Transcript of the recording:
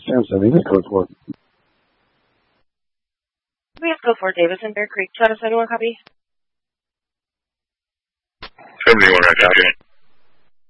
Samson, he just code for it. We have to go for Davis and Bear Creek. Travis, anyone copy? 71, right, copy.